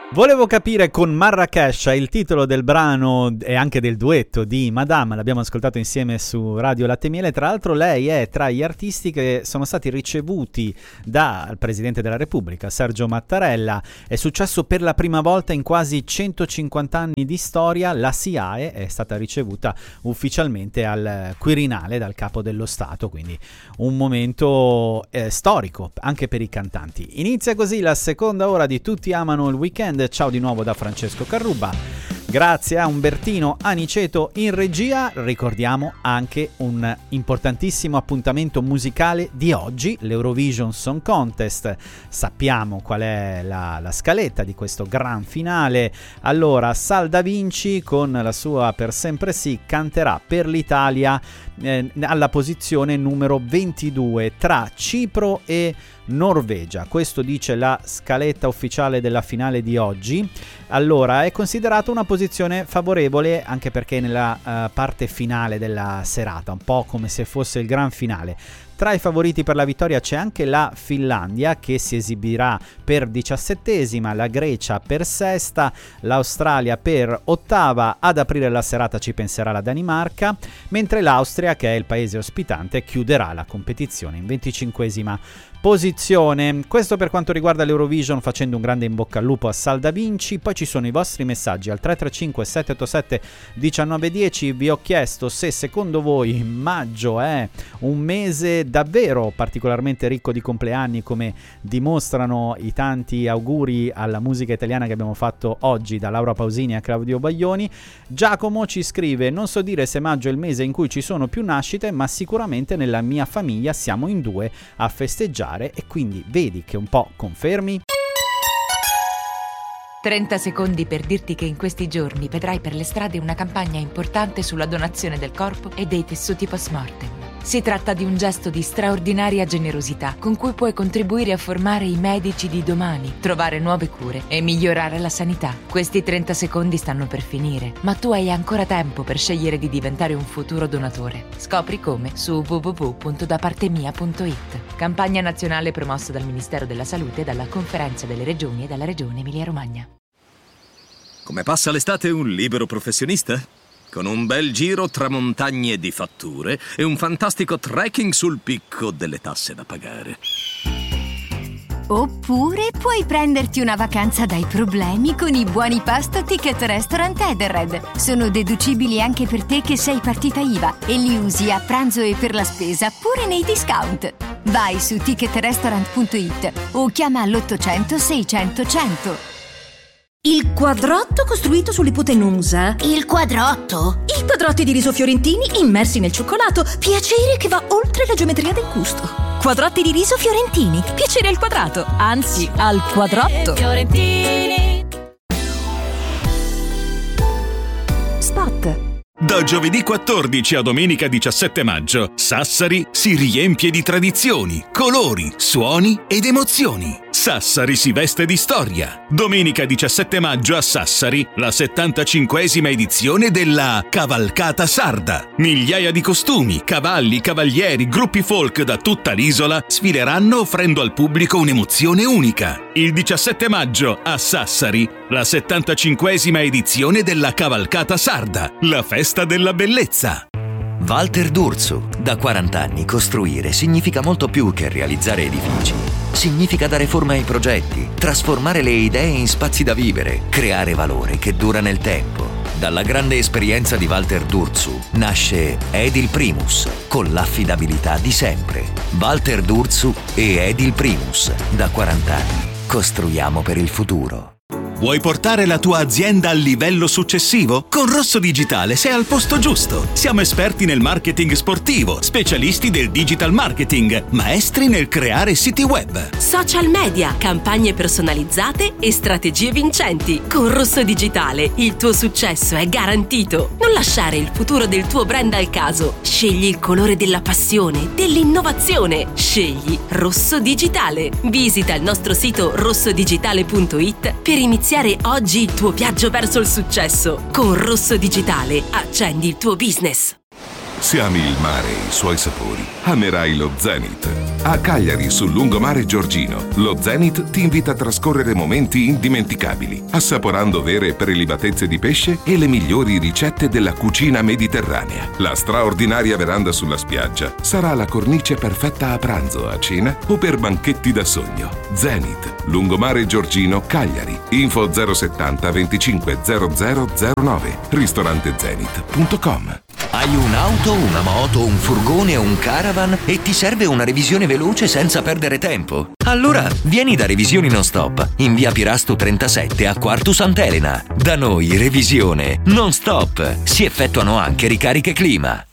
Volevo capire con Marrakesh, il titolo del brano e anche del duetto di Madame, l'abbiamo ascoltato insieme su Radio Latte e Miele. Tra l'altro lei è tra gli artisti che sono stati ricevuti dal Presidente della Repubblica, Sergio Mattarella. È successo per la prima volta in quasi 150 anni di storia, la SIAE è stata ricevuta ufficialmente al Quirinale dal Capo dello Stato, quindi un momento storico anche per i cantanti. Inizia così la seconda ora di Tutti amano il weekend. Ciao di nuovo da Francesco Carrubba, grazie a Umbertino Aniceto in regia. Ricordiamo anche un importantissimo appuntamento musicale di oggi, l'Eurovision Song Contest. Sappiamo qual è la scaletta di questo gran finale. Allora, Sal Da Vinci con la sua Per sempre sì canterà per l'Italia alla posizione numero 22 tra Cipro e Norvegia. Questo dice la scaletta ufficiale della finale di oggi. Allora, è considerata una posizione favorevole anche perché nella parte finale della serata, un po' come se fosse il gran finale. Tra i favoriti per la vittoria c'è anche la Finlandia, che si esibirà per 17esima, la Grecia per sesta, l'Australia per ottava, ad aprire la serata ci penserà la Danimarca, mentre l'Austria, che è il paese ospitante, chiuderà la competizione in 25esima posizione. Questo per quanto riguarda l'Eurovision, facendo un grande in bocca al lupo a Sal Da Vinci. Poi ci sono i vostri messaggi al 335 787 1910. Vi ho chiesto se secondo voi maggio è un mese davvero particolarmente ricco di compleanni, come dimostrano i tanti auguri alla musica italiana che abbiamo fatto oggi, da Laura Pausini a Claudio Baglioni. Giacomo ci scrive: non so dire se maggio è il mese in cui ci sono più nascite, ma sicuramente nella mia famiglia siamo in due a festeggiare, e quindi vedi che un po' confermi. 30 secondi per dirti che in questi giorni vedrai per le strade una campagna importante sulla donazione del corpo e dei tessuti post-mortem. Si tratta di un gesto di straordinaria generosità con cui puoi contribuire a formare i medici di domani, trovare nuove cure e migliorare la sanità. Questi 30 secondi stanno per finire, ma tu hai ancora tempo per scegliere di diventare un futuro donatore. Scopri come su www.dapartemia.it. Campagna nazionale promossa dal Ministero della Salute, dalla Conferenza delle Regioni e dalla Regione Emilia-Romagna. Come passa l'estate un libero professionista? Con un bel giro tra montagne di fatture e un fantastico trekking sul picco delle tasse da pagare. Oppure puoi prenderti una vacanza dai problemi con i buoni pasto Ticket Restaurant Edenred. Sono deducibili anche per te che sei partita IVA e li usi a pranzo e per la spesa pure nei discount. Vai su ticketrestaurant.it o chiama all'800 600 100. Il quadrotto costruito sull'ipotenusa. Il quadrotto? I quadrotti di riso fiorentini immersi nel cioccolato. Piacere che va oltre la geometria del gusto. Quadrotti di riso fiorentini. Piacere al quadrato, anzi al quadrotto. Fiorentini. Spot. Da giovedì 14 a domenica 17 maggio, Sassari si riempie di tradizioni, colori, suoni ed emozioni. Sassari si veste di storia. Domenica 17 maggio a Sassari, la 75esima edizione della Cavalcata Sarda. Migliaia di costumi, cavalli, cavalieri, gruppi folk da tutta l'isola sfileranno offrendo al pubblico un'emozione unica. Il 17 maggio a Sassari, la 75esima edizione della Cavalcata Sarda, la festa della bellezza. Walter D'Urso. Da 40 anni costruire significa molto più che realizzare edifici. Significa dare forma ai progetti, trasformare le idee in spazi da vivere, creare valore che dura nel tempo. Dalla grande esperienza di Walter D'Urso nasce Edil Primus, con l'affidabilità di sempre. Walter D'Urso e Edil Primus. Da 40 anni costruiamo per il futuro. Vuoi portare la tua azienda al livello successivo? Con Rosso Digitale sei al posto giusto. Siamo esperti nel marketing sportivo, specialisti del digital marketing, maestri nel creare siti web, social media, campagne personalizzate e strategie vincenti. Con Rosso Digitale il tuo successo è garantito. Non lasciare il futuro del tuo brand al caso. Scegli il colore della passione, dell'innovazione. Scegli Rosso Digitale. Visita il nostro sito rossodigitale.it per iniziare oggi il tuo viaggio verso il successo. Con Rosso Digitale accendi il tuo business. Se ami il mare e i suoi sapori, amerai lo Zenith. A Cagliari, sul lungomare Giorgino, lo Zenith ti invita a trascorrere momenti indimenticabili, assaporando vere e prelibatezze di pesce e le migliori ricette della cucina mediterranea. La straordinaria veranda sulla spiaggia sarà la cornice perfetta a pranzo, a cena o per banchetti da sogno. Zenith, lungomare Giorgino, Cagliari. Info 070 25 0009. ristorantezenith.com. Hai un'auto, una moto, un furgone o un caravan e ti serve una revisione veloce senza perdere tempo? Allora vieni da Revisioni Non Stop in via Pirasto 37 a Quartu Sant'Elena. Da noi revisione non stop. Si effettuano anche ricariche clima.